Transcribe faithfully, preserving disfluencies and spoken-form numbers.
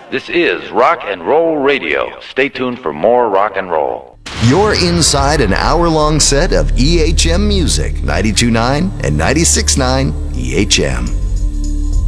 This is Rock and Roll Radio. Stay tuned for more rock and roll. You're inside an hour-long set of E H M music, ninety-two point nine and ninety-six point nine E H M.